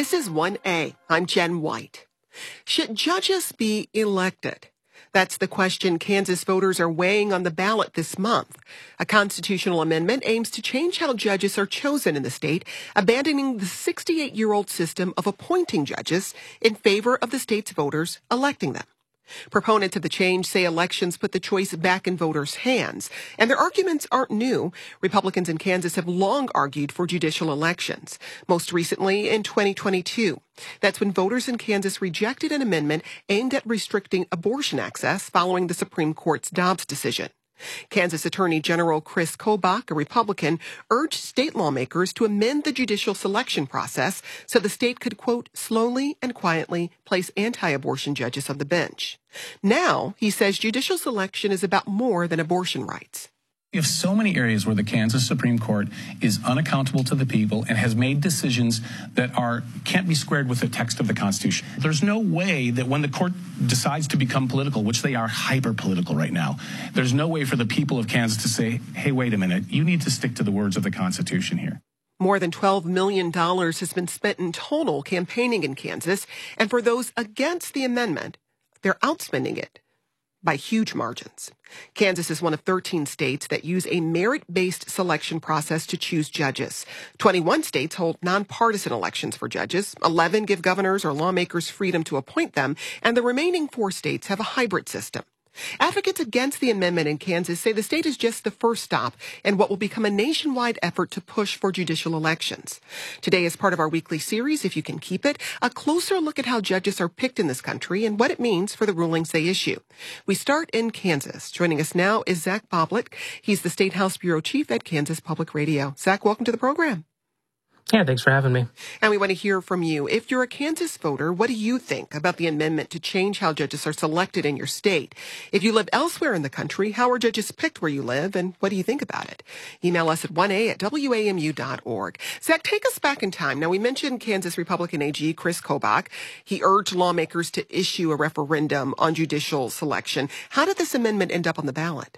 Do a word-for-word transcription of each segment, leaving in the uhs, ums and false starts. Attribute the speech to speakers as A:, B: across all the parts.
A: This is one A. I'm Jen White. Should judges be elected? That's the question Kansas voters are weighing on the ballot this month. A constitutional amendment aims to change how judges are chosen in the state, abandoning the sixty-eight-year-old system of appointing judges in favor of the state's voters electing them. Proponents of the change say elections put the choice back in voters' hands, and their arguments aren't new. Republicans in Kansas have long argued for judicial elections, most recently in twenty twenty-two. That's when voters in Kansas rejected an amendment aimed at restricting abortion access following the Supreme Court's Dobbs decision. Kansas Attorney General Chris Kobach, a Republican, urged state lawmakers to amend the judicial selection process so the state could, quote, slowly and quietly place anti-abortion judges on the bench. Now, he says judicial selection is about more than abortion rights.
B: If so many areas where the Kansas Supreme Court is unaccountable to the people and has made decisions that are can't be squared with the text of the Constitution, there's no way that when the court decides to become political, which they are hyper-political right now, there's no way for the people of Kansas to say, hey, wait a minute, you need to stick to the words of the Constitution here.
A: More than twelve million dollars has been spent in total campaigning in Kansas, and for those against the amendment, they're outspending it by huge margins. Kansas is one of thirteen states that use a merit-based selection process to choose judges. twenty-one states hold nonpartisan elections for judges. eleven give governors or lawmakers freedom to appoint them, and the remaining four states have a hybrid system. Advocates against the amendment in Kansas say the state is just the first stop in what will become a nationwide effort to push for judicial elections. Today, as part of our weekly series, If You Can Keep It, a closer look at how judges are picked in this country and what it means for the rulings they issue. We start in Kansas. Joining us now is Zach Boblik. He's the State House Bureau Chief at Kansas Public Radio. Zach, welcome to the program.
C: Yeah, thanks for having me.
A: And we want to hear from you. If you're a Kansas voter, what do you think about the amendment to change how judges are selected in your state? If you live elsewhere in the country, how are judges picked where you live, and what do you think about it? Email us at one A at W A M U dot org. Zach, take us back in time. Now, we mentioned Kansas Republican A G Chris Kobach. He urged lawmakers to issue a referendum on judicial selection. How did this amendment end up on the ballot?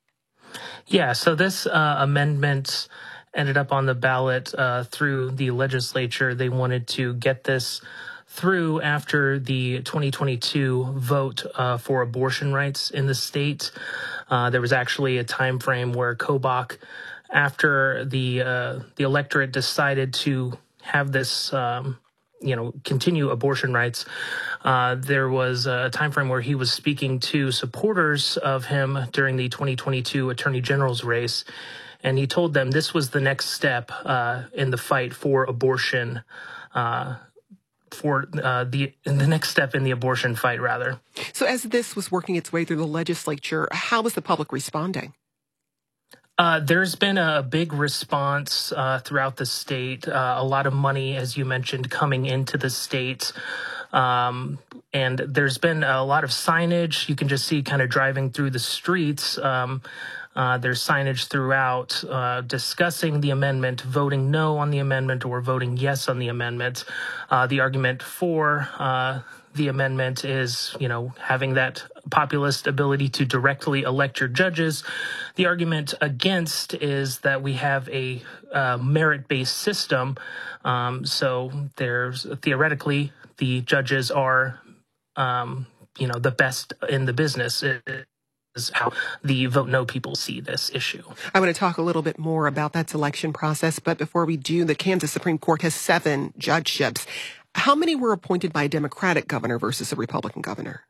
C: Yeah, so this uh, amendment ended up on the ballot uh, through the legislature. They wanted to get this through after the twenty twenty-two vote uh, for abortion rights in the state. Uh, there was actually a time frame where Kobach, after the uh, the electorate decided to have this, um, you know, continue abortion rights, uh, there was a time frame where he was speaking to supporters of him during the twenty twenty-two Attorney General's race. And he told them this was the next step uh, in the fight for abortion, uh, for uh, the the next step in the abortion fight, rather.
A: So as this was working its way through the legislature, how was the public responding?
C: Uh, there's been a big response uh, throughout the state. Uh, a lot of money, as you mentioned, coming into the state. Um, and there's been a lot of signage. You can just see kind of driving through the streets. Um, Uh, there's signage throughout uh, discussing the amendment, voting no on the amendment or voting yes on the amendment. Uh, the argument for uh, the amendment is, you know, having that populist ability to directly elect your judges. The argument against is that we have a uh, merit-based system. Um, so there's theoretically the judges are, um, you know, the best in the business. It, is how the vote no people see this issue.
A: I want to talk a little bit more about that selection process, but before we do, the Kansas Supreme Court has seven judgeships. How many were appointed by a Democratic governor versus a Republican governor?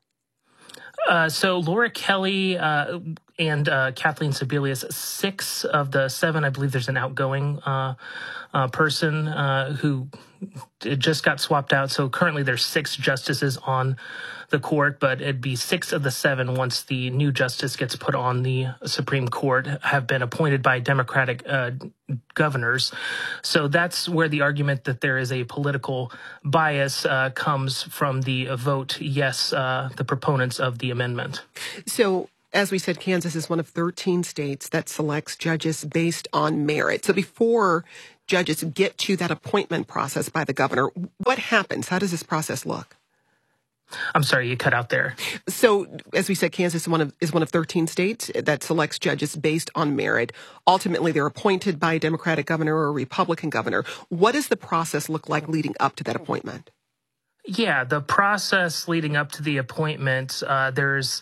C: Uh, so Laura Kelly uh, and uh, Kathleen Sebelius, six of the seven. I believe there's an outgoing uh, uh, person uh, who just got swapped out. So currently there's six justices on the court, but it'd be six of the seven once the new justice gets put on the Supreme Court have been appointed by Democratic uh, governors. So that's where the argument that there is a political bias uh, comes from the vote yes, uh, the proponents of the amendment.
A: So as we said, Kansas is one of thirteen states that selects judges based on merit. So before judges get to that appointment process by the governor, what happens? How does this process look?
C: I'm sorry, you cut out there.
A: So, as we said, Kansas is one of, is one of thirteen states that selects judges based on merit. Ultimately, they're appointed by a Democratic governor or a Republican governor. What does the process look like leading up to that appointment?
C: Yeah, the process leading up to the appointment, uh, there's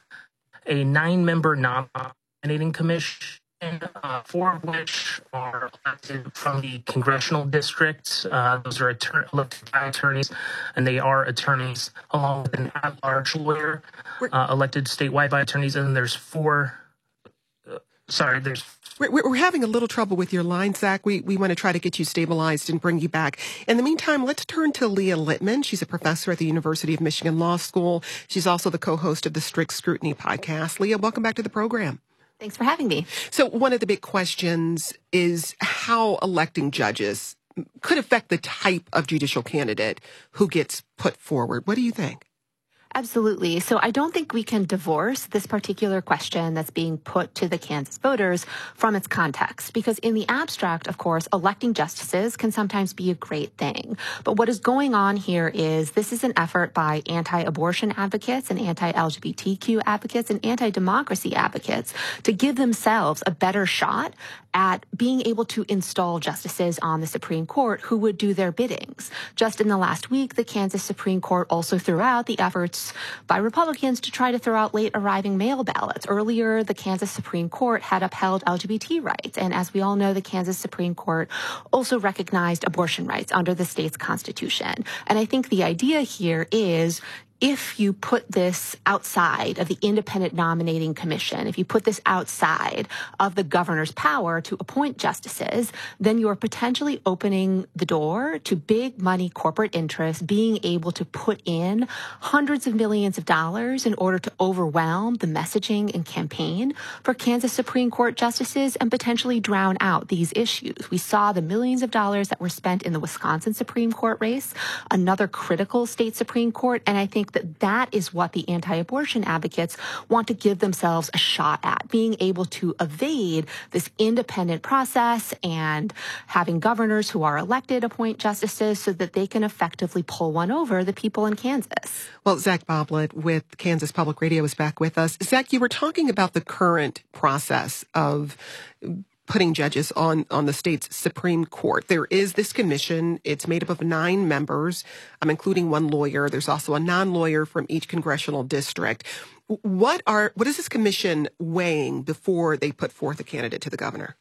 C: a nine-member nominating commission, uh, four of which are elected from the congressional districts. Uh, those are attor- elected by attorneys, and they are attorneys along with an at-large lawyer, uh, elected statewide by attorneys. And then there's four. Uh, sorry, there's.
A: We're, we're having a little trouble with your line, Zach. We we want to try to get you stabilized and bring you back. In the meantime, let's turn to Leah Littman. She's a professor at the University of Michigan Law School. She's also the co-host of the Strict Scrutiny podcast. Leah, welcome back to the program.
D: Thanks for having me.
A: So one of the big questions is how electing judges could affect the type of judicial candidate who gets put forward. What do you think?
D: Absolutely. So I don't think we can divorce this particular question that's being put to the Kansas voters from its context, because in the abstract, of course, electing justices can sometimes be a great thing. But what is going on here is this is an effort by anti-abortion advocates and anti-L G B T Q advocates and anti-democracy advocates to give themselves a better shot at being able to install justices on the Supreme Court who would do their biddings. Just in the last week, the Kansas Supreme Court also threw out the efforts by Republicans to try to throw out late arriving mail ballots. Earlier, the Kansas Supreme Court had upheld L G B T rights. And as we all know, the Kansas Supreme Court also recognized abortion rights under the state's constitution. And I think the idea here is if you put this outside of the independent nominating commission, if you put this outside of the governor's power to appoint justices, then you're potentially opening the door to big money corporate interests being able to put in hundreds of millions of dollars in order to overwhelm the messaging and campaign for Kansas Supreme Court justices and potentially drown out these issues. We saw the millions of dollars that were spent in the Wisconsin Supreme Court race, another critical state Supreme Court, and I think that that is what the anti-abortion advocates want to give themselves a shot at, being able to evade this independent process and having governors who are elected appoint justices so that they can effectively pull one over the people in Kansas.
A: Well, Zach Boblett with Kansas Public Radio is back with us. Zach, you were talking about the current process of putting judges on, on the state's Supreme Court. There is this commission. It's made up of nine members, um, including one lawyer. There's also a non-lawyer from each congressional district. What are what is this commission weighing before they put forth a candidate to the governor?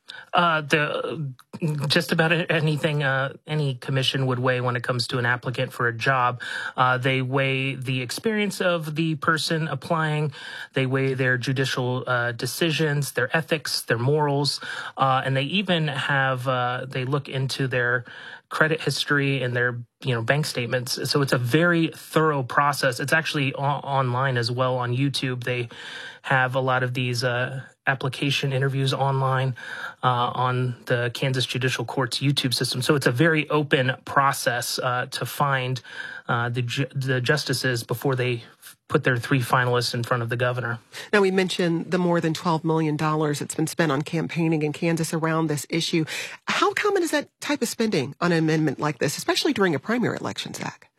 C: Uh, the just about anything uh, any commission would weigh when it comes to an applicant for a job. Uh, they weigh the experience of the person applying. They weigh their judicial uh, decisions, their ethics, their morals, uh, and they even have uh, they look into their credit history and their you know bank statements. So it's a very thorough process. It's actually o- online as well on YouTube. They have a lot of these uh, application interviews online uh, on the Kansas Judicial Court's YouTube system. So it's a very open process uh, to find uh, the ju- the justices before they put their three finalists in front of the governor.
A: Now, we mentioned the more than twelve million dollars that's been spent on campaigning in Kansas around this issue. How common is that type of spending on an amendment like this, especially during a primary election, Zach?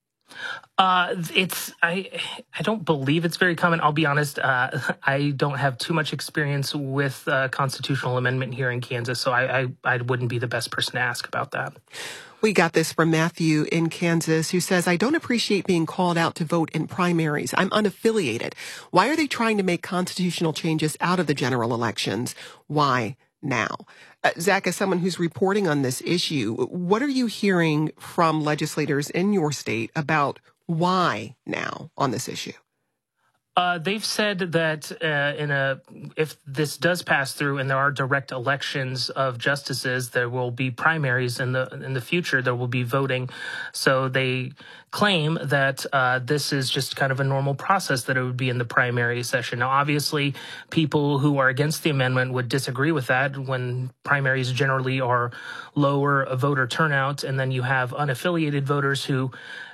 C: Uh, it's I I don't believe it's very common. I'll be honest. Uh, I don't have too much experience with uh, constitutional amendment here in Kansas, so I, I I wouldn't be the best person to ask about that.
A: We got this from Matthew in Kansas, who says, I don't appreciate being called out to vote in primaries. I'm unaffiliated. Why are they trying to make constitutional changes out of the general elections? Why now? Uh, Zach, as someone who's reporting on this issue, what are you hearing from legislators in your state about why now on this issue?
C: Uh, they've said that uh, in a if this does pass through and there are direct elections of justices, there will be primaries in the in the future. There will be voting, so they claim that uh, this is just kind of a normal process that it would be in the primary session. Now, obviously, people who are against the amendment would disagree with that. When primaries generally are lower voter turnout, and then you have unaffiliated voters who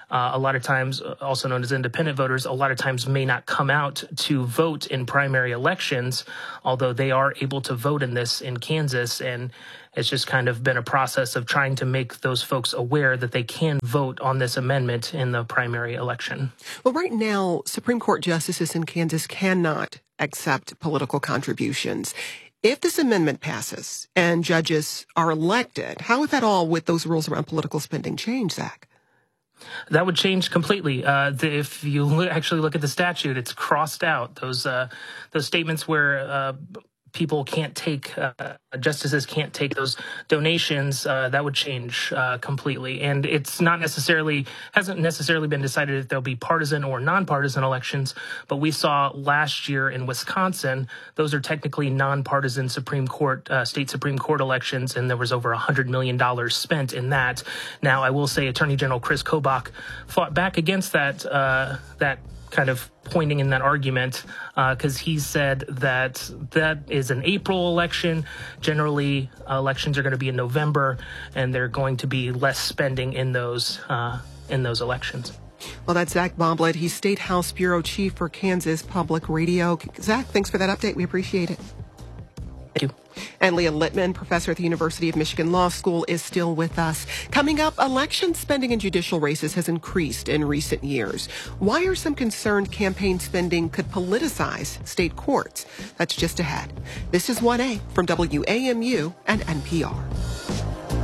C: uh, a lot of times, also known as independent voters, a lot of times may not come out to vote in primary elections, although they are able to vote in this in Kansas. And it's just kind of been a process of trying to make those folks aware that they can vote on this amendment in the primary election.
A: Well, right now, Supreme Court justices in Kansas cannot accept political contributions. If this amendment passes and judges are elected, how, if at all, would those rules around political spending change, Zach?
C: That would change completely. Uh, the, if you look, actually look at the statute, it's crossed out. Those uh, those statements where uh, people can't take, uh, justices can't take those donations, uh, that would change uh, completely. And it's not necessarily, hasn't necessarily been decided if there'll be partisan or nonpartisan elections, but we saw last year in Wisconsin, those are technically nonpartisan Supreme Court, uh, state Supreme Court elections, and there was over one hundred million dollars spent in that. Now, I will say Attorney General Chris Kobach fought back against that, uh, that kind of pointing in that argument, because uh, he said that that is an April election. Generally, uh, elections are going to be in November, and they're going to be less spending in those uh, in those elections.
A: Well, that's Zach Bomblet. He's State House Bureau Chief for Kansas Public Radio. Zach, thanks for that update. We appreciate it.
C: Thank you.
A: And Leah Littman, professor at the University of Michigan Law School, is still with us. Coming up, election spending in judicial races has increased in recent years. Why are some concerned campaign spending could politicize state courts? That's just ahead. This is one A from W A M U and N P R.